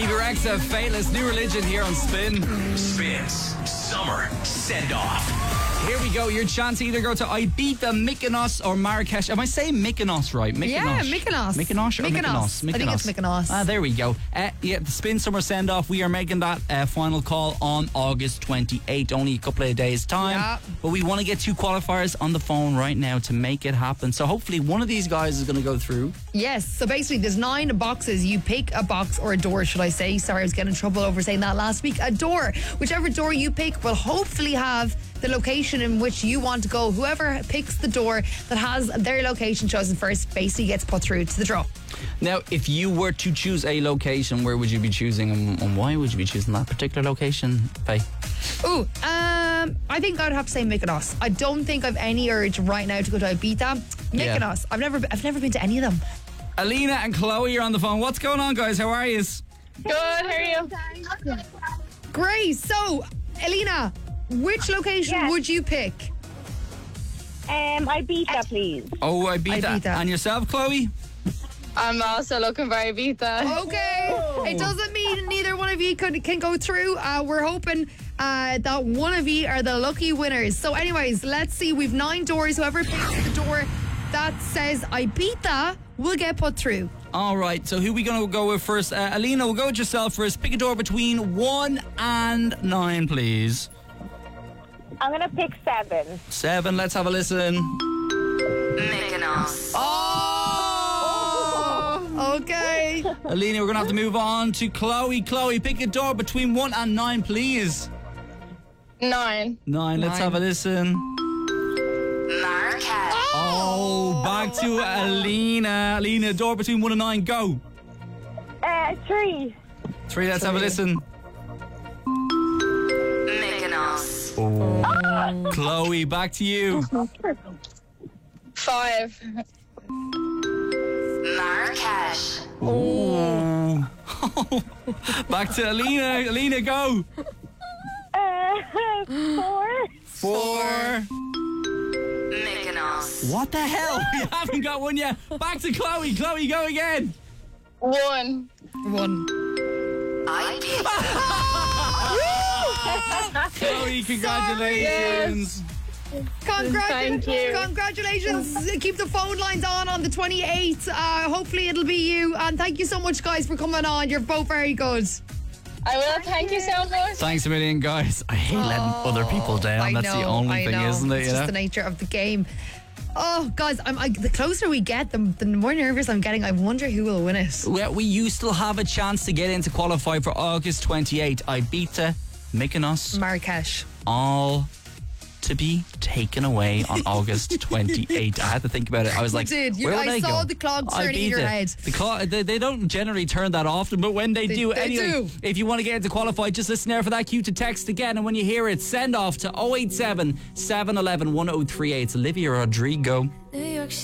Rexha, Fateless, New Religion here on Spin. Spins Summer Send Off. Here we go. Your chance to either go to Ibiza, Mykonos, or Marrakesh. Am I saying Mykonos right? Mykonos. Yeah, Mykonos. Mykonos or Mykonos? I think it's Mykonos. There we go. Yeah, the Spin Summer Send Off. We are making that final call on August 28th. Only a couple of days' time. Yeah. But we want to get 2 qualifiers on the phone right now to make it happen. So hopefully one of these guys is going to go through. Yes, so basically there's 9 boxes. You pick a box or a door, should I say. Sorry, I was getting in trouble over saying that last week. A door. Whichever door you pick will hopefully have the location in which you want to go. Whoever picks the door that has their location chosen first basically gets put through to the draw. Now, if you were to choose a location, where would you be choosing and why would you be choosing that particular location, Faye? I think I'd have to say Mykonos. I don't think I've any urge right now to go to Ibiza. Mykonos. Yeah. I've never been to any of them. Alina and Chloe are on the phone. What's going on, guys? How are you? Good, how are you? Great. So, Alina, which location would you pick? Ibiza, please. Oh, Ibiza. And yourself, Chloe? I'm also looking for Ibiza. Okay. It doesn't mean neither one of you can go through. We're hoping that one of you are the lucky winners. So anyways, let's see. We've 9 doors. Whoever picks the door that says Ibiza will get put through. All right. So who are we going to go with first? Alina, we'll go with yourself first. Pick a door between 1 and 9, please. I'm going to pick 7. 7. Let's have a listen. Mykonos. Oh! Okay. Alina, we're going to have to move on to Chloe. Chloe, pick a door between 1 and 9, please. 9. 9. Let's have a listen. Marrakesh. Oh, back to Alina. Alina, door between 1 and 9, go. 3. 3, let's have a listen. Mykonos. Oh. Chloe, back to you. 5. Marrakesh. Oh. Back to Alina. Alina, go. 4. 4. Mykonos. What the hell? We haven't got one yet. Back to Chloe. Chloe, go again. 1. 1. Chloe, congratulations. Thank you. Congratulations. Keep the phone lines on the 28th. Hopefully it'll be you. And thank you so much, guys, for coming on. You're both very good. I will. Thank you so much. Thanks a million, guys. I hate letting other people down. That's the only thing, isn't it? It's just the nature of the game. Oh, guys, the closer we get, the more nervous I'm getting. I wonder who will win it. Well, you still have a chance to get in to qualify for August 28th. Ibiza, Mykonos, Marrakesh. all to be taken away on August 28th. I had to think about it. I was like, You did. where would I saw the clock turning in your head. The clock, they don't generally turn that often, but when they do, anyway, do. if you want to get into qualify, just listen there for that cue to text again. And when you hear it, send off to 087 711 1038. It's Olivia Rodrigo. New York City.